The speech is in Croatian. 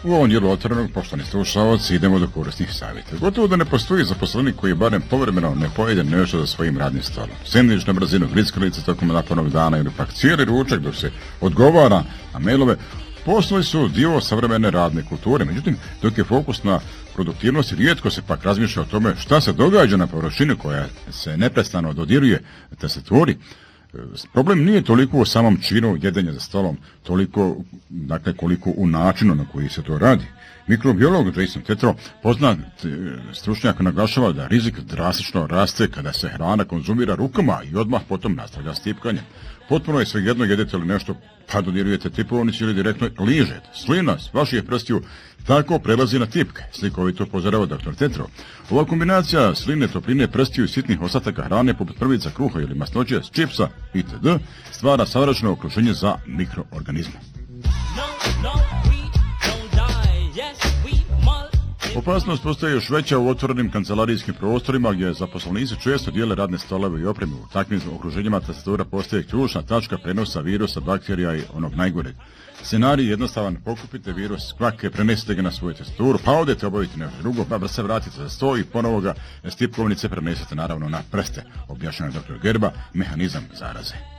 U ovom dijelu Otvorenog, poštovani slušalci, idemo do korisnih savjeta. Gotovo da ne postoji zaposlenik koji barem povremeno ne pojede nešto za svojim radnim stolom. Sendvič na brzinu, grickalice tokom napornog dana ili pak cijeli ručak dok se odgovara na mailove, poslovi su dio savremene radne kulture. Međutim, dok je fokus na produktivnosti, rijetko se pak razmišlja o tome šta se događa na površini koja se neprestano dodiruje te se tvori. Problem nije toliko u samom činu jedenja za stolom, toliko, dakle, koliko u načinu na koji se to radi. Mikrobiolog Jason Tetro, poznat stručnjak, naglašava da rizik drastično raste kada se hrana konzumira rukama i odmah potom nastavlja s tipkanjem. Potpuno je svejedno jedete li nešto pa dodirujete tipovnicu ili direktno ližete. Slina s vaših prstiju tako prelazi na tipke, slikovito upozorava dr. Tetro. Ova kombinacija sline, topline, prstiju i sitnih ostataka hrane poput mrvica, kruha ili masnoće, čipsa itd. stvara savršeno okruženje za mikroorganizme. Opasnost postaje još veća u otvorenim kancelarijskim prostorima gdje zaposlenici često dijele radne stolove i opremu. U takvim okruženjima tastatura postaje ključna tačka prenosa virusa, bakterija i onog najgoreg. Scenarij je jednostavan, pokupite virus kvake, prenesite ga na svoju tastaturu, pa odete obaviti nešto drugo, pa se vratite za sto i ponovo ga s tipkovnice prenesete naravno na prste, objašnjava dr. Gerba, mehanizam zaraze.